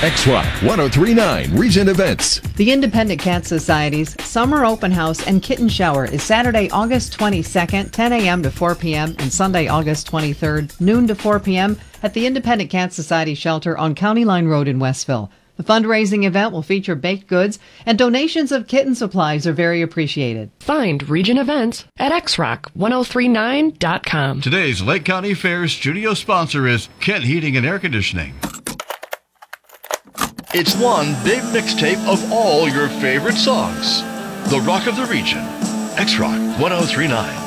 X-Rock 1039 Region Events. The Independent Cat Society's Summer Open House and Kitten Shower is Saturday, August 22nd, 10 a.m. to 4 p.m. and Sunday, August 23rd, noon to 4 p.m. at the Independent Cat Society Shelter on County Line Road in Westville. The fundraising event will feature baked goods, and donations of kitten supplies are very appreciated. Find Region Events at xrock1039.com. Today's Lake County Fair studio sponsor is Kent Heating and Air Conditioning. It's one big mixtape of all your favorite songs. The Rock of the Region. X-Rock 1039.